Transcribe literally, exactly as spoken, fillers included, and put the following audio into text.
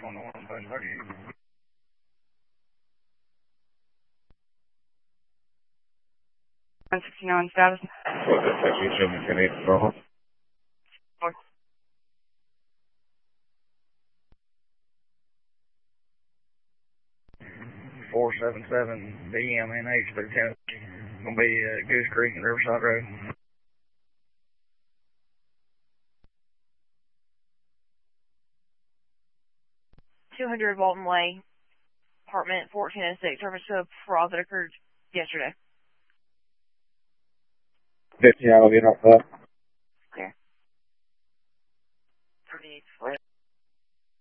one sixty-nine status. four seven seven B M N H through Tennessee. Gonna be uh, Goose Creek and Riverside Road. two hundred Walton Way, apartment fourteen oh six, reference to a fraud that occurred yesterday. fifteen, I will get off that. Clear.